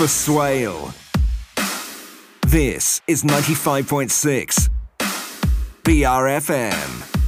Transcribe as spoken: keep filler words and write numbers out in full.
for Swale. This is ninety-five point six B R F M.